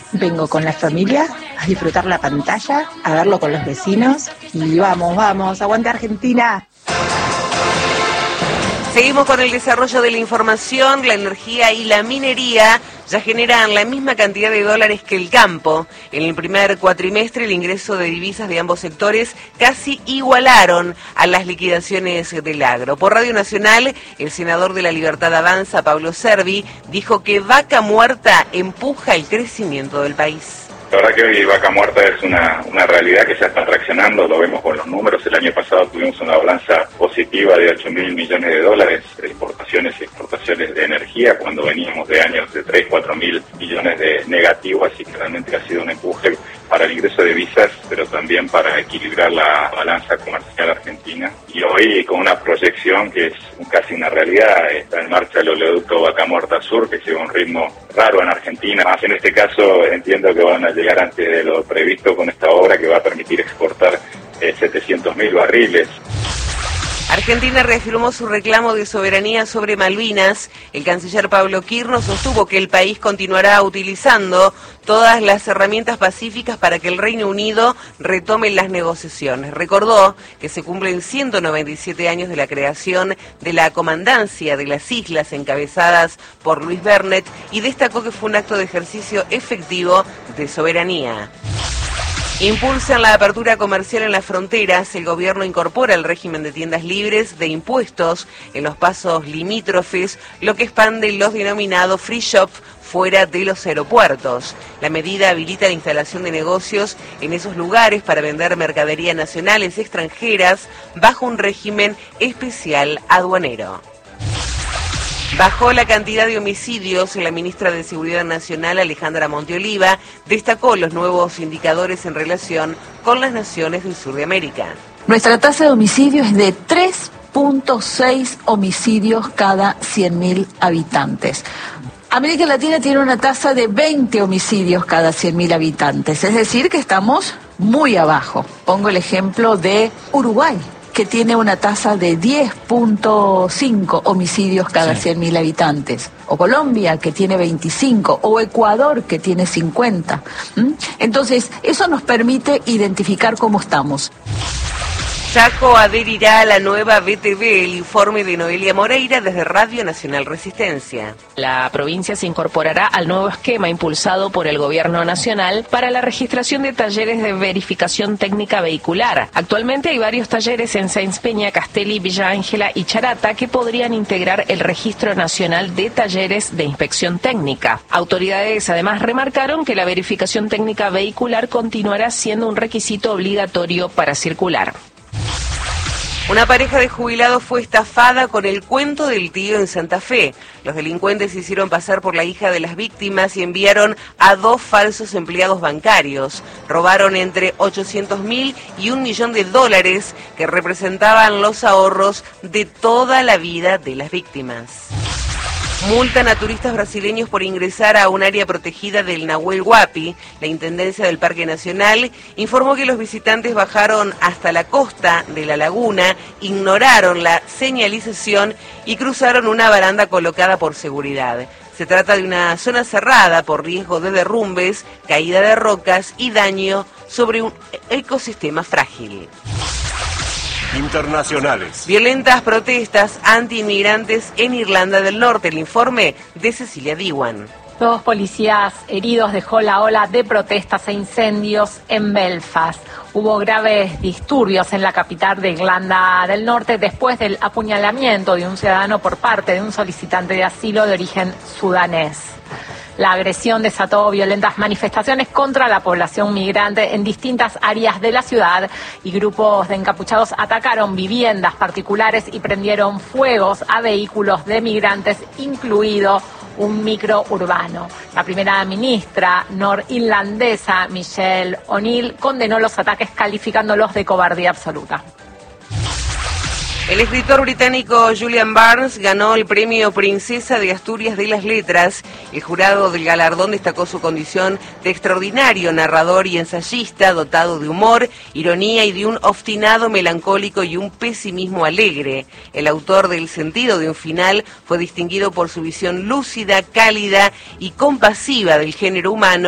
Vengo con la familia a disfrutar la pantalla, a verlo con los vecinos y vamos, aguante Argentina. Seguimos con el desarrollo de la información. La energía y la minería ya generan la misma cantidad de dólares que el campo. En el primer cuatrimestre, el ingreso de divisas de ambos sectores casi igualaron a las liquidaciones del agro. Por Radio Nacional, el senador de La Libertad Avanza, Pablo Cervi, dijo que Vaca Muerta empuja el crecimiento del país. La verdad que hoy Vaca Muerta es una realidad que ya está traccionando, lo vemos con los números. El año pasado tuvimos una balanza positiva de 8.000 millones de dólares de importaciones y exportaciones de energía, cuando veníamos de años de 3.000-4.000 millones de negativo, así que realmente ha sido un empuje para el ingreso de divisas, pero también para equilibrar la balanza comercial argentina. Y hoy, con una proyección que es casi una realidad, está en marcha el oleoducto Vaca Muerta Sur, que lleva un ritmo raro en Argentina. Más en este caso, entiendo que van a llegar antes de lo previsto con esta obra, que va a permitir exportar 700.000 barriles. Argentina reafirmó su reclamo de soberanía sobre Malvinas. El canciller Pablo Quirno sostuvo que el país continuará utilizando todas las herramientas pacíficas para que el Reino Unido retome las negociaciones. Recordó que se cumplen 197 años de la creación de la Comandancia de las Islas, encabezadas por Luis Bernet, y destacó que fue un acto de ejercicio efectivo de soberanía. Impulsan la apertura comercial en las fronteras. El gobierno incorpora el régimen de tiendas libres de impuestos en los pasos limítrofes, lo que expande los denominados free shop fuera de los aeropuertos. La medida habilita la instalación de negocios en esos lugares para vender mercadería nacionales y extranjeras bajo un régimen especial aduanero. Bajó la cantidad de homicidios. La ministra de Seguridad Nacional, Alejandra Monteoliva, destacó los nuevos indicadores en relación con las naciones del sur de América. Nuestra tasa de homicidio es de 3.6 homicidios cada 100.000 habitantes. América Latina tiene una tasa de 20 homicidios cada 100.000 habitantes, es decir, que estamos muy abajo. Pongo el ejemplo de Uruguay, que tiene una tasa de 10.5 homicidios cada 100.000 habitantes, o Colombia, que tiene 25, o Ecuador, que tiene 50. Entonces, eso nos permite identificar cómo estamos. Chaco adherirá a la nueva BTV, el informe de Noelia Moreira desde Radio Nacional Resistencia. La provincia se incorporará al nuevo esquema impulsado por el Gobierno Nacional para la registración de talleres de verificación técnica vehicular. Actualmente hay varios talleres en Sáenz Peña, Castelli, Villa Ángela y Charata que podrían integrar el Registro Nacional de Talleres de Inspección Técnica. Autoridades además remarcaron que la verificación técnica vehicular continuará siendo un requisito obligatorio para circular. Una pareja de jubilados fue estafada con el cuento del tío en Santa Fe. Los delincuentes se hicieron pasar por la hija de las víctimas y enviaron a 2 falsos empleados bancarios. Robaron entre 800.000 y $1 millón que representaban los ahorros de toda la vida de las víctimas. Multan a turistas brasileños por ingresar a un área protegida del Nahuel Huapi. La Intendencia del Parque Nacional informó que los visitantes bajaron hasta la costa de la laguna, ignoraron la señalización y cruzaron una baranda colocada por seguridad. Se trata de una zona cerrada por riesgo de derrumbes, caída de rocas y daño sobre un ecosistema frágil. Internacionales. Violentas protestas anti-inmigrantes en Irlanda del Norte. El informe de Cecilia Diwan. 2 policías heridos dejó la ola de protestas e incendios en Belfast. Hubo graves disturbios en la capital de Irlanda del Norte después del apuñalamiento de un ciudadano por parte de un solicitante de asilo de origen sudanés. La agresión desató violentas manifestaciones contra la población migrante en distintas áreas de la ciudad y grupos de encapuchados atacaron viviendas particulares y prendieron fuegos a vehículos de migrantes, incluido un micro urbano. La primera ministra norirlandesa, Michelle O'Neill, condenó los ataques calificándolos de cobardía absoluta. El escritor británico Julian Barnes ganó el premio Princesa de Asturias de las Letras. El jurado del galardón destacó su condición de extraordinario narrador y ensayista, dotado de humor, ironía y de un obstinado melancólico y un pesimismo alegre. El autor del Sentido de un final fue distinguido por su visión lúcida, cálida y compasiva del género humano.